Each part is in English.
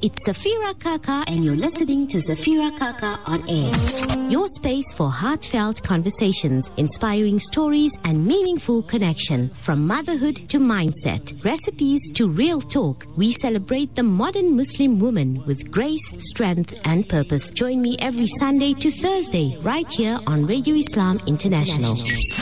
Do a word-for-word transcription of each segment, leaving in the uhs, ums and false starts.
It's Safira Kaka and you're listening to Safira Kaka on Air. Your space for heartfelt conversations, inspiring stories and meaningful connection. From motherhood to mindset, recipes to real talk, we celebrate the modern Muslim woman with grace, strength and purpose. Join me every Sunday to Thursday right here on Radio Islam International.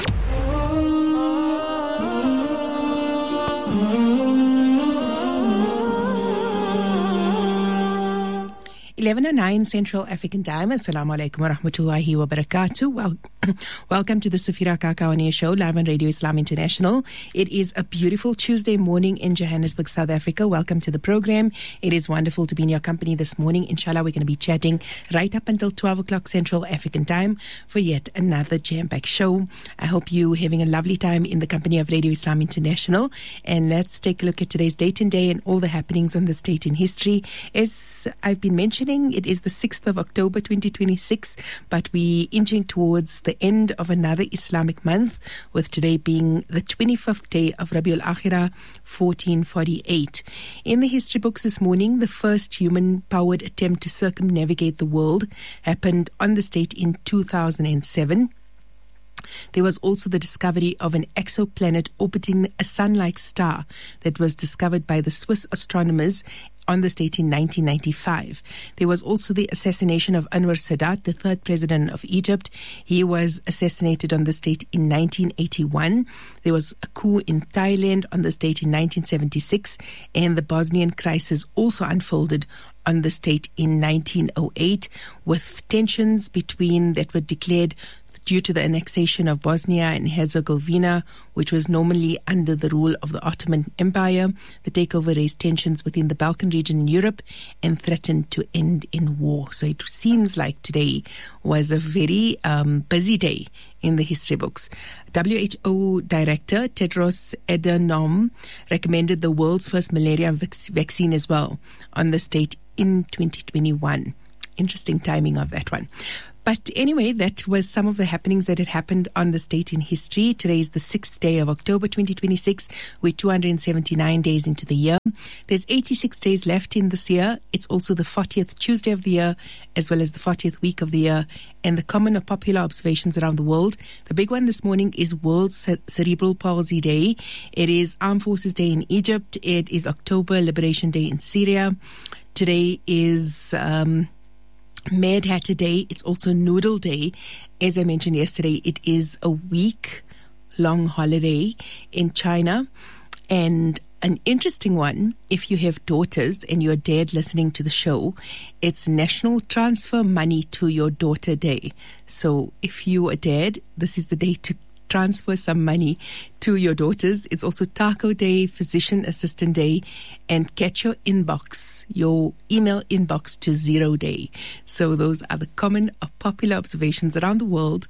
eleven oh nine Central African Time. Assalamu alaikum wa rahmatullahi wa barakatuh. Well, welcome to the Safira Kaka on Air show, live on Radio Islam International. It is a beautiful Tuesday morning in Johannesburg, South Africa. Welcome to the program. It is wonderful to be in your company this morning. Inshallah, we're going to be chatting right up until twelve o'clock Central African Time for yet another jam-packed show. I hope you're having a lovely time in the company of Radio Islam International. And let's take a look at today's date and day and all the happenings on this date in history. As I've been mentioning, it is the sixth of October twenty twenty-six, but we're inching towards the end of another Islamic month, with today being the twenty-fifth day of Rabiul Akhirah fourteen forty-eight. In the history books this morning, the first human-powered attempt to circumnavigate the world happened on this date in two thousand seven. There was also the discovery of an exoplanet orbiting a sun-like star that was discovered by the Swiss astronomers on this date in nineteen ninety-five. There was also the assassination of Anwar Sadat, the third president of Egypt. He was assassinated on this date in nineteen eighty-one. There was a coup in Thailand on this date in nineteen seventy-six, and the Bosnian crisis also unfolded on this date in nineteen oh eight, with tensions between that were declared due to the annexation of Bosnia and Herzegovina, which was normally under the rule of the Ottoman Empire. The takeover raised tensions within the Balkan region in Europe and threatened to end in war. So it seems like today was a very um, busy day in the history books. W H O Director Tedros Adhanom recommended the world's first malaria vac- vaccine as well on this date in twenty twenty-one. Interesting timing of that one. But anyway, that was some of the happenings that had happened on this date in history. Today is the sixth day of October twenty twenty-six. We're two hundred seventy-nine days into the year. There's eighty-six days left in this year. It's also the fortieth Tuesday of the year, as well as the fortieth week of the year. And the common or popular observations around the world. The big one this morning is World Ce- Cerebral Palsy Day. It is Armed Forces Day in Egypt. It is October Liberation Day in Syria. Today is Um, Mad Hatter Day. It's also Noodle Day. As I mentioned yesterday, it is a week-long holiday in China. And an interesting one, if you have daughters and you're a dad listening to the show, it's National Transfer Money to Your Daughter Day. So if you're a dad, this is the day to transfer some money to your daughters. It's also Taco Day, Physician Assistant Day, and catch your inbox, your email inbox to zero day. So those are the common or popular observations around the world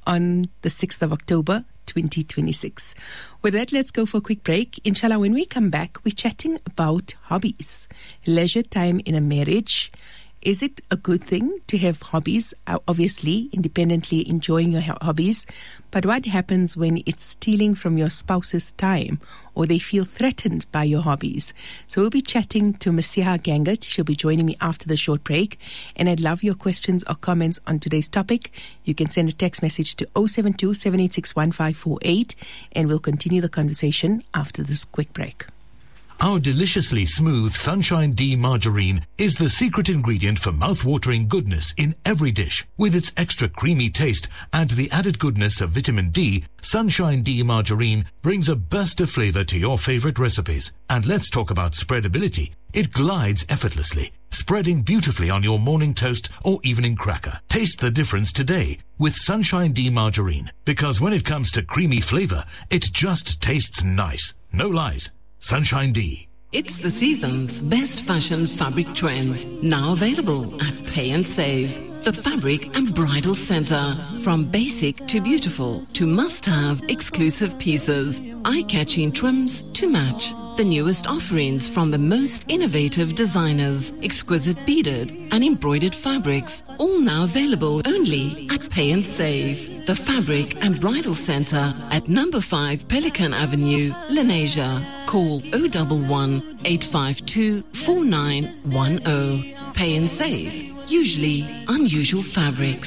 on the sixth of October twenty twenty-six. With that, let's go for a quick break. Inshallah, when we come back, we're chatting about hobbies, leisure time in a marriage. Is it a good thing to have hobbies? Obviously, independently enjoying your hobbies. But what happens when it's stealing from your spouse's time or they feel threatened by your hobbies? So we'll be chatting to Masiha Gangat. She'll be joining me after the short break. And I'd love your questions or comments on today's topic. You can send a text message to oh seven two, seven eight six, one five four eight. And we'll continue the conversation after this quick break. Our deliciously smooth Sunshine D margarine is the secret ingredient for mouth-watering goodness in every dish. With its extra creamy taste and the added goodness of vitamin D, Sunshine D margarine brings a burst of flavor to your favorite recipes. And let's talk about spreadability. It glides effortlessly, spreading beautifully on your morning toast or evening cracker. Taste the difference today with Sunshine D margarine, because when it comes to creamy flavor, it just tastes nice. No lies. Sunshine D. It's the season's best fashion fabric trends, now available at Pay and Save. The Fabric and Bridal Center. From basic to beautiful to must-have exclusive pieces, eye-catching trims to match. The newest offerings from the most innovative designers, exquisite beaded and embroidered fabrics, all now available only at Pay and Save. The Fabric and Bridal Center at number five Pelican Avenue, Lenasia. Call oh one one, eight five two, four nine one oh. Pay and save. Usually unusual fabrics.